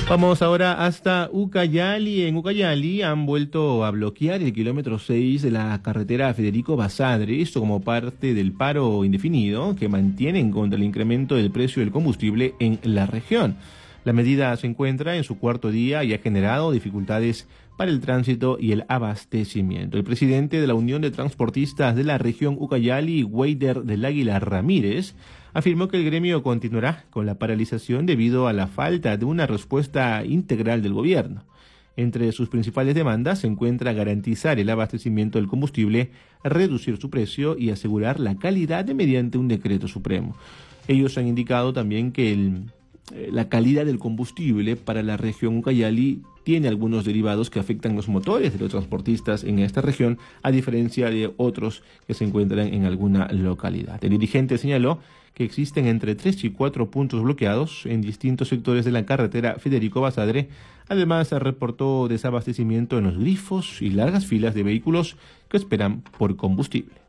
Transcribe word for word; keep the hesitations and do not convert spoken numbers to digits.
Vamos ahora hasta Ucayali. En Ucayali han vuelto a bloquear el kilómetro seis de la carretera Federico Basadre, esto como parte del paro indefinido que mantienen contra el incremento del precio del combustible en la región. La medida se encuentra en su cuarto día y ha generado dificultades para el tránsito y el abastecimiento. El presidente de la Unión de Transportistas de la región Ucayali, Weider del Águila Ramírez, afirmó que el gremio continuará con la paralización debido a la falta de una respuesta integral del gobierno. Entre sus principales demandas se encuentra garantizar el abastecimiento del combustible, reducir su precio y asegurar la calidad mediante un decreto supremo. Ellos han indicado también que el la calidad del combustible para la región Ucayali tiene algunos derivados que afectan los motores de los transportistas en esta región, a diferencia de otros que se encuentran en alguna localidad. El dirigente señaló que existen entre tres y cuatro puntos bloqueados en distintos sectores de la carretera Federico Basadre. Además, reportó desabastecimiento en los grifos y largas filas de vehículos que esperan por combustible.